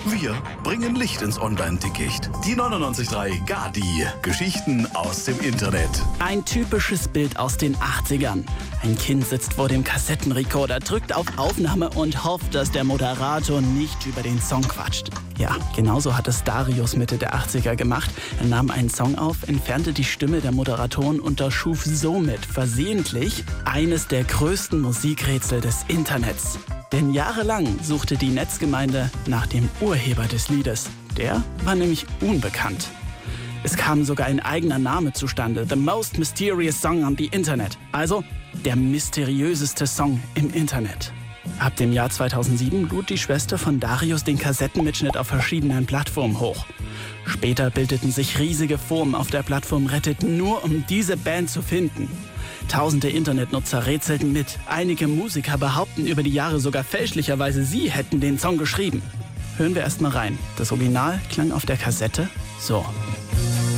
Wir bringen Licht ins Online-Dickicht. Die 99.3 Gadi. Geschichten aus dem Internet. Ein typisches Bild aus den 80ern. Ein Kind sitzt vor dem Kassettenrekorder, drückt auf Aufnahme und hofft, dass der Moderator nicht über den Song quatscht. Ja, genauso hat es Darius Mitte der 80er gemacht. Er nahm einen Song auf, entfernte die Stimme der Moderatoren und erschuf somit versehentlich eines der größten Musikrätsel des Internets. Denn jahrelang suchte die Netzgemeinde nach dem Urheber des Liedes. Der war nämlich unbekannt. Es kam sogar ein eigener Name zustande, The Most Mysterious Song on the Internet. Also der mysteriöseste Song im Internet. Ab dem Jahr 2007 lud die Schwester von Darius den Kassettenmitschnitt auf verschiedenen Plattformen hoch. Später bildeten sich riesige Foren auf der Plattform Reddit, nur um diese Band zu finden. Tausende Internetnutzer rätselten mit. Einige Musiker behaupten über die Jahre sogar fälschlicherweise, sie hätten den Song geschrieben. Hören wir erst mal rein. Das Original klang auf der Kassette so.